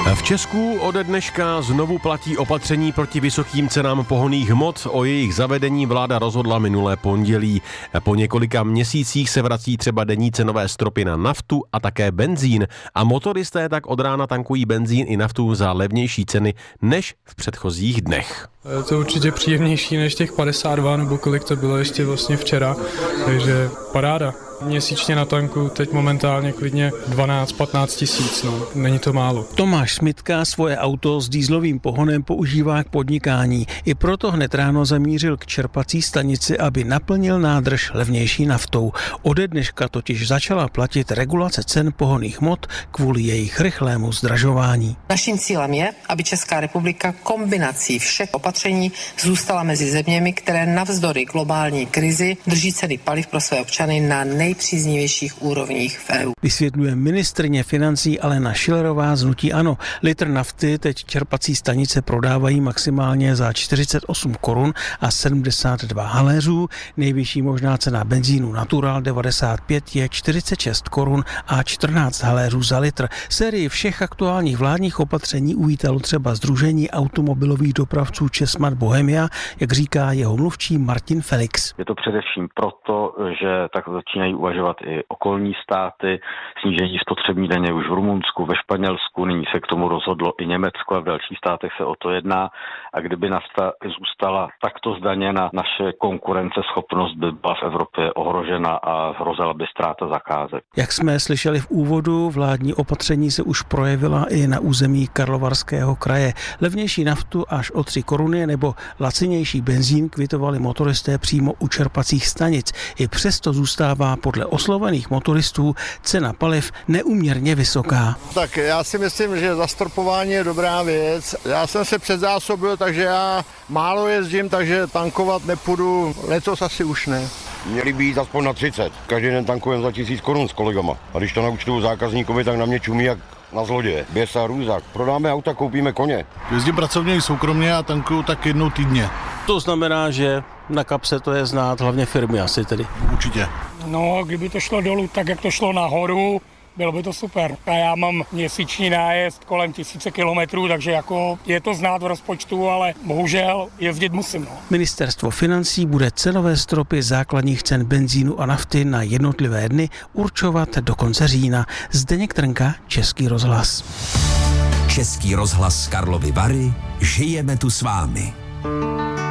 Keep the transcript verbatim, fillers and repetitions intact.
V Česku ode dneška znovu platí opatření proti vysokým cenám pohonných hmot. O jejich zavedení vláda rozhodla minulé pondělí. Po několika měsících se vrací třeba denní cenové stropy na naftu a také benzín. A motoristé tak od rána tankují benzín i naftu za levnější ceny než v předchozích dnech. Je to určitě příjemnější než těch padesát dva, nebo kolik to bylo ještě vlastně včera, takže paráda. Měsíčně na tanku teď momentálně klidně dvanáct patnáct tisíc, no, není to málo. Tomáš Smitka svoje auto s dýzlovým pohonem používá k podnikání. I proto hned ráno zamířil k čerpací stanici, aby naplnil nádrž levnější naftou. Ode dneška totiž začala platit regulace cen pohonných hmot kvůli jejich rychlému zdražování. Naším cílem je, aby Česká republika kombinací všech opatření zůstala mezi zeměmi, které navzdory globální krizi drží ceny paliv pro své občany na nej nejpříznivějších úrovních v E U. Vysvětluje ministryně financí Alena Schillerová z hnutí ANO. Litr nafty teď čerpací stanice prodávají maximálně za čtyřicet osm korun a sedmdesát dva haléřů. Nejvyšší možná cena benzínu Natural devadesát pět je čtyřicet šest korun a čtrnáct haléřů za litr. Sérii všech aktuálních vládních opatření uvítalo třeba Sdružení automobilových dopravců Česmad Bohemia, jak říká jeho mluvčí Martin Felix. Je to především proto, že tak začínají uvažovat i okolní státy, snížení spotřební daně už v Rumunsku, ve Španělsku, nyní se k tomu rozhodlo i Německo a v dalších státech se o to jedná. A kdyby nafta zůstala takto zdaněna, naše konkurenceschopnost by byla v Evropě ohrožena a hrozila by ztráta zakázek. Jak jsme slyšeli v úvodu, vládní opatření se už projevila i na území Karlovarského kraje. Levnější naftu až o tři koruny nebo lacinější benzín kvitovali motoristé přímo u čerpacích stanic. I přesto zůstává podle oslovených motoristů cena paliv neúměrně vysoká. Tak já si myslím, že zastropování je dobrá věc. Já jsem se předzásobil, takže já málo jezdím, takže tankovat nepůjdu, letos asi už ne. Měli by jít aspoň na třicet. Každý den tankujeme za tisíc korun s kolegama. A když to naučtuju zákazníkovi, tak na mě čumí jak na zloděje. Běs a růzák. Prodáme auta, koupíme koně. Jezdím pracovně i soukromně a tankuju tak jednou týdně. To znamená, že na kapse to je znát hlavně firmy asi tedy. Určitě. No, kdyby to šlo dolů tak, jak to šlo nahoru, bylo by to super. A já mám měsíční nájezd kolem tisíce kilometrů, takže jako je to znát v rozpočtu, ale bohužel jezdit musím. No. Ministerstvo financí bude cenové stropy základních cen benzínu a nafty na jednotlivé dny určovat do konce října. Zdeněk Trnka, Český rozhlas. Český rozhlas Karlovy Vary, žijeme tu s vámi.